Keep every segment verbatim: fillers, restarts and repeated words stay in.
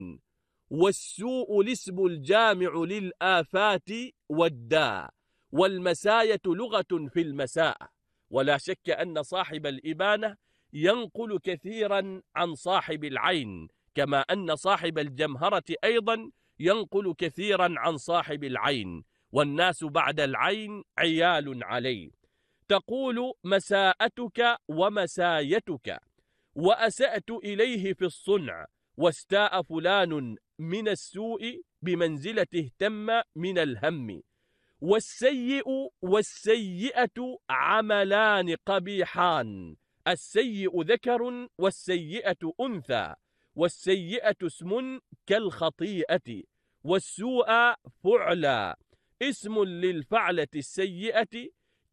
والسوء الاسم الجامع للآفات والداء، والمساية لغة في المساءة. ولا شك أن صاحب الإبانة ينقل كثيرا عن صاحب العين، كما أن صاحب الجمهرة أيضا ينقل كثيرا عن صاحب العين، والناس بعد العين عيال عليه. تقول مساءتك ومسايتك، وأسأت إليه في الصنع، واستاء فلان من السوء بمنزلة اهتم من الهم. والسيء والسيئة عملان قبيحان، السيء ذكر والسيئة أنثى، والسيئة اسم كالخطيئة، والسوء فعلى اسم للفعلة السيئة،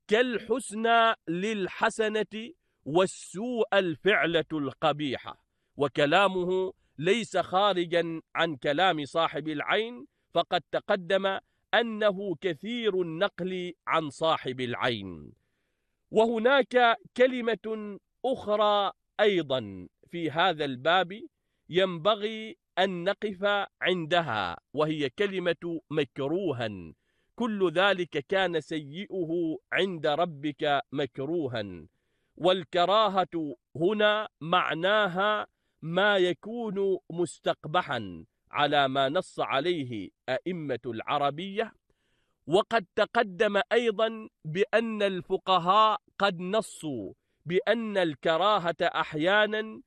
كالحسنى للحسنة، والسوء الفعلة القبيحة. وكلامه ليس خارجا عن كلام صاحب العين، فقد تقدم أنه كثير النقل عن صاحب العين. وهناك كلمة أخرى أيضا في هذا الباب ينبغي أن نقف عندها، وهي كلمة مكروها. كل ذلك كان سيئه عند ربك مكروها. والكراهة هنا معناها ما يكون مستقبحا على ما نص عليه أئمة العربية. وقد تقدم أيضا بأن الفقهاء قد نصوا بأن الكراهة أحيانا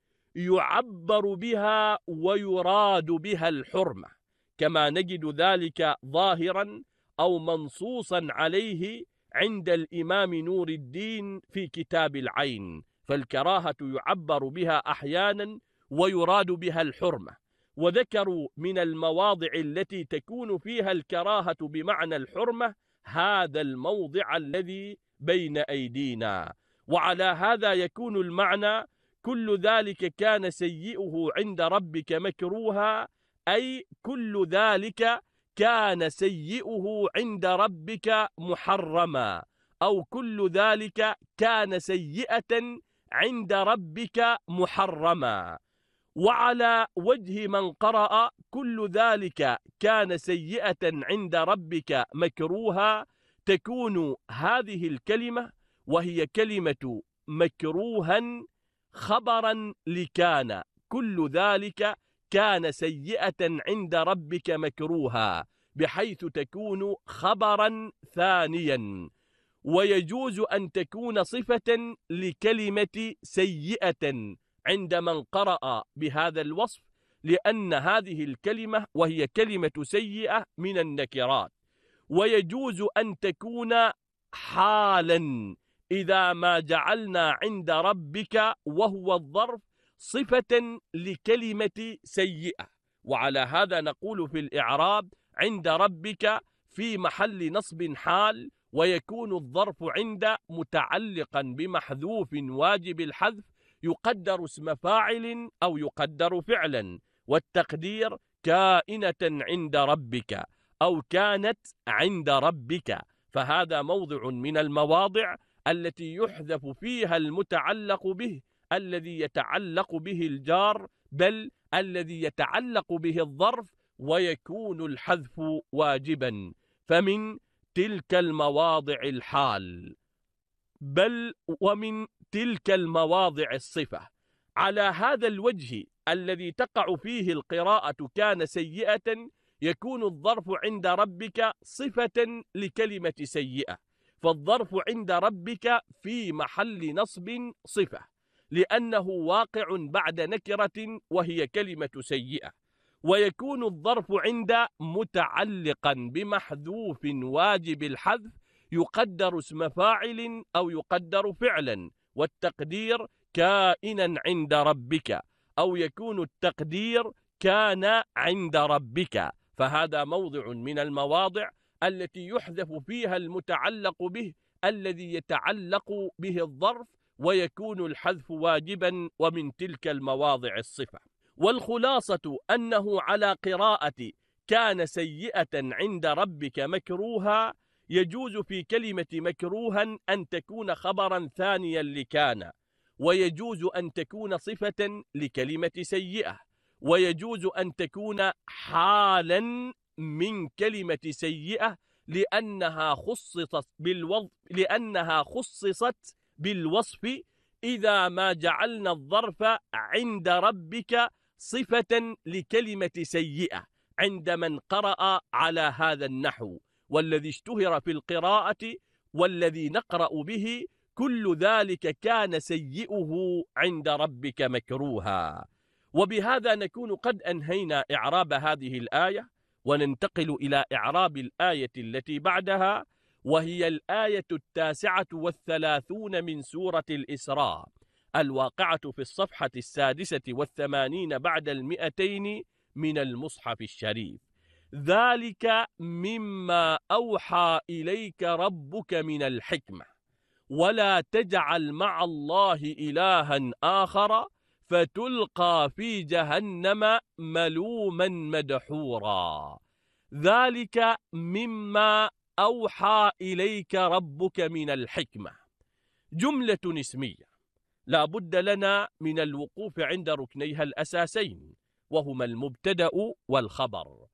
يعبر بها ويراد بها الحرمة، كما نجد ذلك ظاهرا أو منصوصا عليه عند الإمام نور الدين في كتاب العين. فالكراهة يعبر بها أحيانا ويراد بها الحرمة. وذكروا من المواضع التي تكون فيها الكراهة بمعنى الحرمة هذا الموضع الذي بين أيدينا. وعلى هذا يكون المعنى كل ذلك كان سيئه عند ربك مكروها، أي كل ذلك كان سيئه عند ربك محرما، أو كل ذلك كان سيئة عند ربك محرما. وعلى وجه من قرأ كل ذلك كان سيئة عند ربك مكروها، تكون هذه الكلمة وهي كلمة مكروها خبرا لكان، كل ذلك كان سيئة عند ربك مكروها، بحيث تكون خبرا ثانيا. ويجوز أن تكون صفة لكلمة سيئة عند من قرأ بهذا الوصف، لأن هذه الكلمة وهي كلمة سيئة من النكرات. ويجوز أن تكون حالا إذا ما جعلنا عند ربك وهو الظرف صفة لكلمة سيئة. وعلى هذا نقول في الإعراب عند ربك في محل نصب حال، ويكون الظرف عند متعلقا بمحذوف واجب الحذف يقدر اسم فاعل أو يقدر فعلا، والتقدير كائنة عند ربك أو كانت عند ربك. فهذا موضع من المواضع التي يحذف فيها المتعلق به الذي يتعلق به الجار، بل الذي يتعلق به الظرف، ويكون الحذف واجبا. فمن تلك المواضع الحال، بل ومن تلك المواضع الصفة. على هذا الوجه الذي تقع فيه القراءة كان سيئة، يكون الظرف عند ربك صفة لكلمة سيئة، فالظرف عند ربك في محل نصب صفة، لأنه واقع بعد نكرة وهي كلمة سيئة. ويكون الظرف عند متعلقا بمحذوف واجب الحذف يقدر اسم فاعل أو يقدر فعلا، والتقدير كائنا عند ربك، أو يكون التقدير كان عند ربك. فهذا موضع من المواضع التي يحذف فيها المتعلق به الذي يتعلق به الظرف، ويكون الحذف واجبا، ومن تلك المواضع الصفة. والخلاصة أنه على قراءة كان سيئة عند ربك مكروها، يجوز في كلمة مكروها أن تكون خبرا ثانيا لكان، ويجوز أن تكون صفة لكلمة سيئة، ويجوز أن تكون حالا من كلمة سيئة لأنها خصصت بالوصف لأنها خصصت بالوصف إذا ما جعلنا الظرف عند ربك صفة لكلمة سيئة عند من قرأ على هذا النحو. والذي اشتهر في القراءة والذي نقرأ به كل ذلك كان سيئه عند ربك مكروها. وبهذا نكون قد أنهينا إعراب هذه الآية، وننتقل إلى إعراب الآية التي بعدها، وهي الآية التاسعة والثلاثون من سورة الإسراء، الواقعة في الصفحة السادسة والثمانين بعد المئتين من المصحف الشريف. ذلك مما أوحى إليك ربك من الحكمة ولا تجعل مع الله إلها آخر فتلقى في جهنم ملوما مدحورا. ذلك مما أوحى إليك ربك من الحكمة جملة اسمية لا بد لنا من الوقوف عند ركنيها الأساسين، وهما المبتدأ والخبر.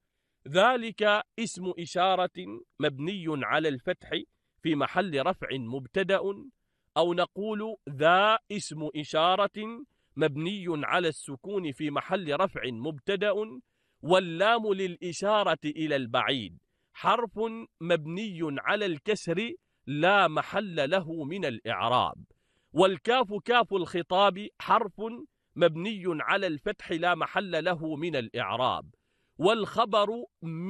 ذلك اسم إشارة مبني على الفتح في محل رفع مبتدأ، أو نقول ذا اسم إشارة مبني على السكون في محل رفع مبتدأ، واللام للإشارة إلى البعيد حرف مبني على الكسر لا محل له من الإعراب، والكاف كاف الخطاب حرف مبني على الفتح لا محل له من الإعراب، والخبر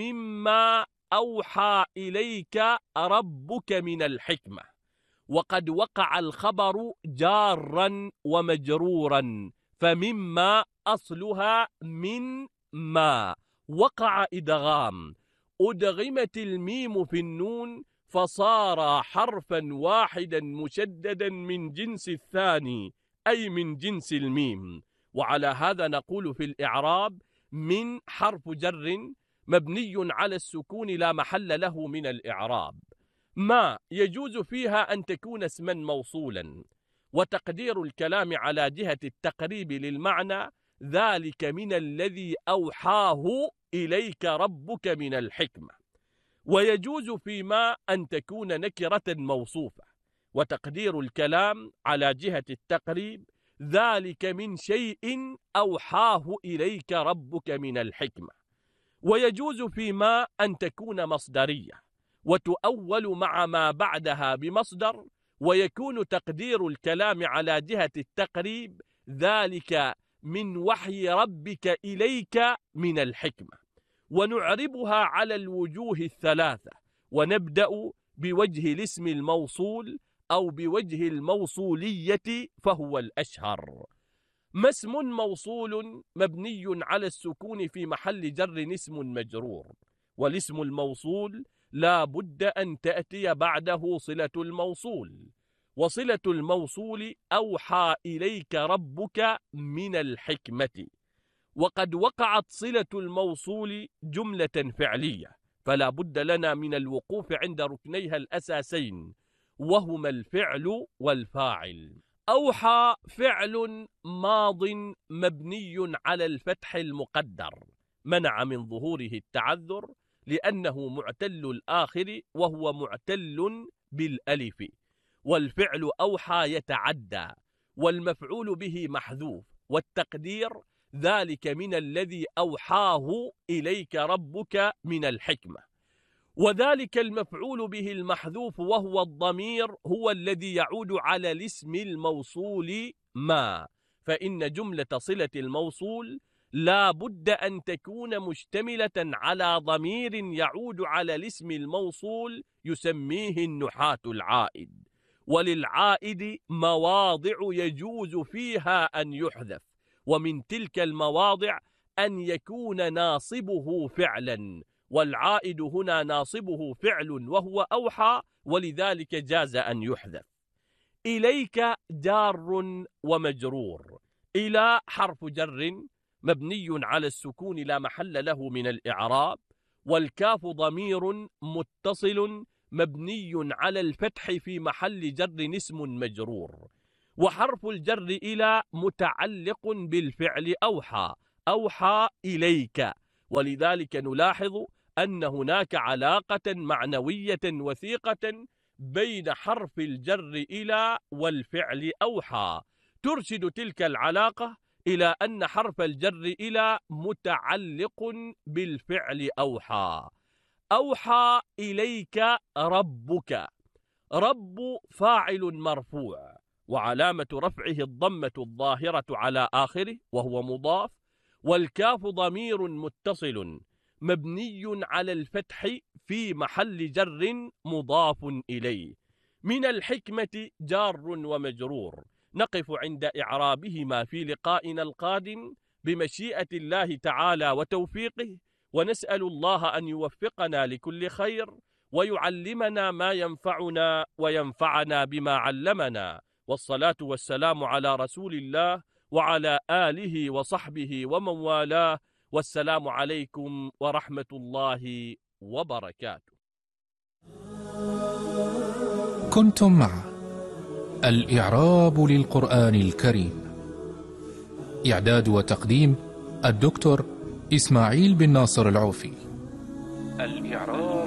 مما أوحى إليك ربك من الحكمة. وقد وقع الخبر جارا ومجرورا، فمما أصلها من ما وقع إدغام، أدغمت الميم في النون فصار حرفا واحدا مشددا من جنس الثاني أي من جنس الميم. وعلى هذا نقول في الإعراب من حرف جر مبني على السكون لا محل له من الإعراب. ما يجوز فيها أن تكون اسما موصولا، وتقدير الكلام على جهة التقريب للمعنى ذلك من الذي أوحاه إليك ربك من الحكمة. ويجوز فيما أن تكون نكرة موصوفة، وتقدير الكلام على جهة التقريب ذلك من شيء أوحاه إليك ربك من الحكمة. ويجوز فيما أن تكون مصدرية وتؤول مع ما بعدها بمصدر، ويكون تقدير الكلام على جهة التقريب ذلك من وحي ربك إليك من الحكمة. ونعربها على الوجوه الثلاثة، ونبدأ بوجه الاسم الموصول أو بوجه الموصولية فهو الأشهر. ما اسم موصول مبني على السكون في محل جر اسم مجرور، والاسم الموصول لا بد أن تأتي بعده صلة الموصول، وصلة الموصول أوحى إليك ربك من الحكمة. وقد وقعت صلة الموصول جملة فعلية، فلا بد لنا من الوقوف عند ركنيها الأساسين، وهما الفعل والفاعل. أوحى فعل ماض مبني على الفتح المقدر منع من ظهوره التعذر لأنه معتل الآخر وهو معتل بالألف. والفعل أوحى يتعدى، والمفعول به محذوف، والتقدير ذلك من الذي أوحاه إليك ربك من الحكمة. وذلك المفعول به المحذوف وهو الضمير هو الذي يعود على الاسم الموصول ما، فإن جملة صلة الموصول لا بد أن تكون مشتملة على ضمير يعود على الاسم الموصول يسميه النحاة العائد. وللعائد مواضع يجوز فيها أن يحذف، ومن تلك المواضع أن يكون ناصبه فعلا، والعائد هنا ناصبه فعل وهو أوحى، ولذلك جاز أن يحذف. إليك جار ومجرور. إلى حرف جر مبني على السكون لا محل له من الإعراب، والكاف ضمير متصل مبني على الفتح في محل جر اسم مجرور. وحرف الجر إلى متعلق بالفعل أوحى، أوحى إليك. ولذلك نلاحظ أن هناك علاقة معنوية وثيقة بين حرف الجر إلى والفعل أوحى، ترشد تلك العلاقة إلى أن حرف الجر إلى متعلق بالفعل أوحى. أوحى إليك ربك، رب فاعل مرفوع وعلامة رفعه الضمة الظاهرة على آخره وهو مضاف، والكاف ضمير متصل مبني على الفتح في محل جر مضاف إليه. من الحكمة جار ومجرور، نقف عند إعرابهما في لقائنا القادم بمشيئة الله تعالى وتوفيقه، ونسأل الله أن يوفقنا لكل خير ويعلمنا ما ينفعنا وينفعنا بما علمنا. والصلاة والسلام على رسول الله وعلى آله وصحبه ومن والاه، والسلام عليكم ورحمة الله وبركاته. كنتم مع الإعراب للقرآن الكريم، إعداد وتقديم الدكتور إسماعيل بن ناصر العوفي. الإعراب